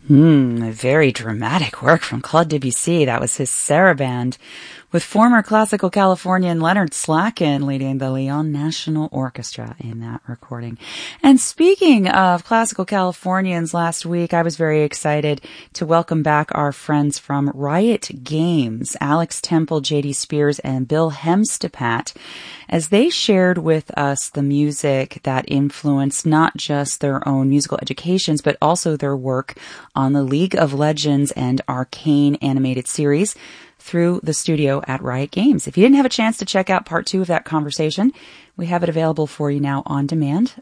Very dramatic work from Claude Debussy. That was his Sarabande, with former classical Californian Leonard Slacken leading the Lyon National Orchestra in that recording. And speaking of classical Californians, last week I was very excited to welcome back our friends from Riot Games, Alex Temple, J.D. Spears, and Bill Hemstepat, as they shared with us the music that influenced not just their own musical educations, but also their work on the League of Legends and Arcane animated series through the studio at Riot Games. If you didn't have a chance to check out part 2 of that conversation, we have it available for you now on demand